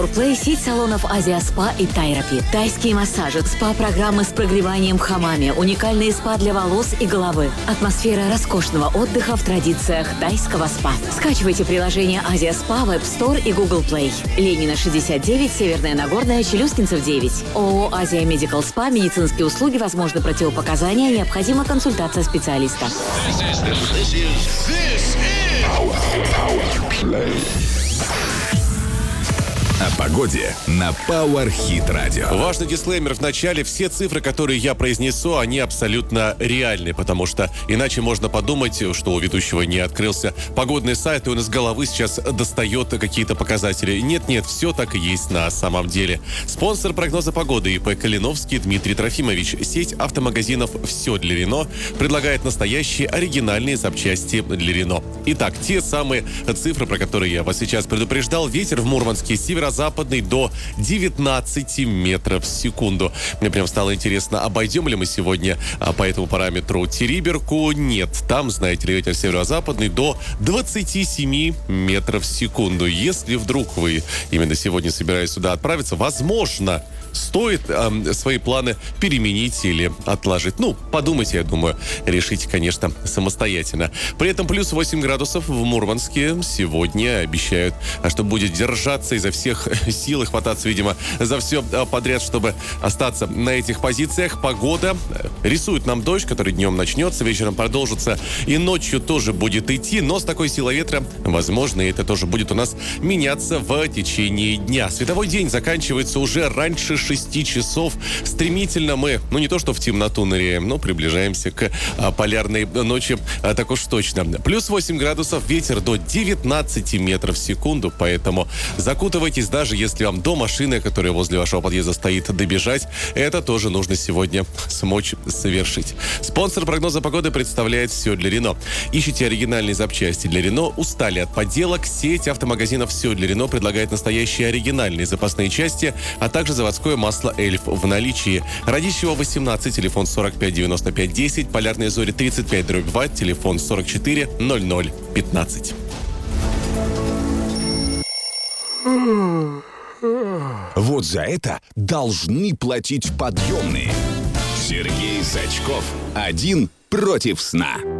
Google Play сеть салонов Азия Спа и Тайрапи. Тайские массажи, спа-программы с прогреванием в хамаме, уникальные спа для волос и головы. Атмосфера роскошного отдыха в традициях тайского спа. Скачивайте приложение Азия Спа в App Store и Google Play. Ленина 69, Северная Нагорная, Челюскинцев 9. ООО «Азия Медикал Спа». Медицинские услуги, возможны противопоказания, необходима консультация специалиста. О погоде на Power Hit Radio. Важный дисклеймер в начале. Все цифры, которые я произнесу, они абсолютно реальны, потому что иначе можно подумать, что у ведущего не открылся погодный сайт, и он из головы сейчас достает какие-то показатели. Нет, все так и есть на самом деле. Спонсор прогноза погоды ИП Калиновский Дмитрий Трофимович. Сеть автомагазинов «Все для Рено» предлагает настоящие оригинальные запчасти для Рено. Итак, те самые цифры, про которые я вас сейчас предупреждал. Ветер в Мурманске северо-западный до 19 метров в секунду. Мне прям стало интересно, обойдем ли мы сегодня по этому параметру Териберку? Нет, там, знаете ли, ветер северо-западный до 27 метров в секунду. Если вдруг вы именно сегодня собираетесь сюда отправиться, возможно, стоит свои планы переменить или отложить. Ну, подумайте, я думаю, решите, конечно, самостоятельно. При этом плюс 8 градусов в Мурманске сегодня обещают, что будет держаться изо всех сил и хвататься, видимо, за все подряд, чтобы остаться на этих позициях. Погода рисует нам дождь, который днем начнется, вечером продолжится и ночью тоже будет идти, но с такой силой ветра, возможно, это тоже будет у нас меняться в течение дня. Световой день заканчивается уже раньше 6 часов. Стремительно мы, не то что в темноту ныряем, но приближаемся к полярной ночи, так уж точно. Плюс 8 градусов, ветер до 19 метров в секунду, поэтому закутывайтесь, даже если вам до машины, которая возле вашего подъезда стоит, добежать. Это тоже нужно сегодня смочь совершить. Спонсор прогноза погоды представляет «Все для Рено». Ищите оригинальные запчасти для Рено, устали от подделок? Сеть автомагазинов «Все для Рено» предлагает настоящие оригинальные запасные части, а также заводское масло «Эльф» в наличии. Радищева 18, телефон 45 95 10, Полярные зори 35/2, телефон 44 00 15. Вот за это должны платить подъемные. Сергей Сачков. Один против сна.